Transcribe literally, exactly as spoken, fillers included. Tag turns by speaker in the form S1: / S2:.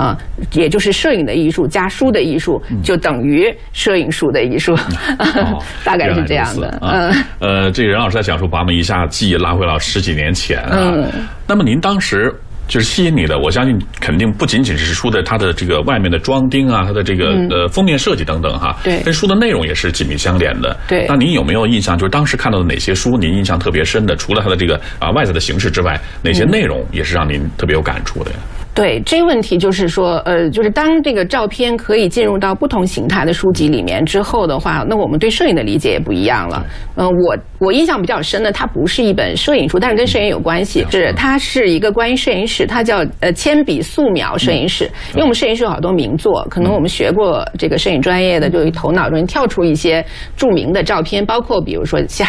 S1: 啊、呃，也就是摄影的艺术加书的艺术，就等于摄影书的艺术，哦、大概是这样的。嗯、啊，
S2: 呃，这个任老师在讲述，把我们一下记忆拉回到十几年前啊。嗯，那么您当时。就是吸引你的，我相信肯定不仅仅是书的它的这个外面的装订啊，它的这个、嗯、呃封面设计等等哈，
S1: 对，
S2: 跟书的内容也是紧密相连的。
S1: 对，
S2: 那您有没有印象，就是当时看到的哪些书您印象特别深的？除了它的这个啊、呃、外在的形式之外，哪些内容也是让您特别有感触的呀？
S1: 对，这个问题就是说，呃，就是当这个照片可以进入到不同形态的书籍里面之后的话，那我们对摄影的理解也不一样了。嗯、呃，我我印象比较深的，它不是一本摄影书，但是跟摄影有关系，是它是一个关于摄影史，它叫呃铅笔素描摄影史。因为我们摄影师有好多名作，可能我们学过这个摄影专业的，就头脑中跳出一些著名的照片，包括比如说西